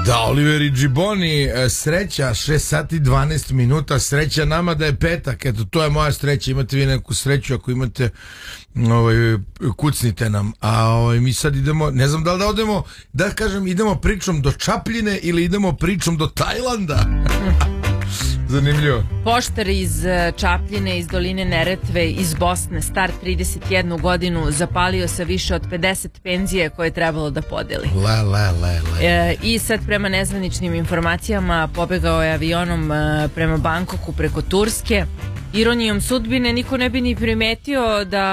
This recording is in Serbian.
Da, Oliver i Džiboni, sreća, 6 sati 12 minuta, sreća nama da je petak, eto, to je moja sreća, imate vi neku sreću, ako imate, kucnite nam, a mi sad idemo, ne znam da li da odemo, da kažem, idemo pričom do Čapljine ili idemo pričom do Tajlanda. Zanimljivo. Poštar iz Čapljine, iz doline Neretve, iz Bosne, star 31 godinu, zapalio sa više od 50 penzije koje je trebalo da podeli. I sad prema nezvaničnim informacijama pobegao je avionom prema Bangkoku preko Turske. Ironijom sudbine niko ne bi ni primetio da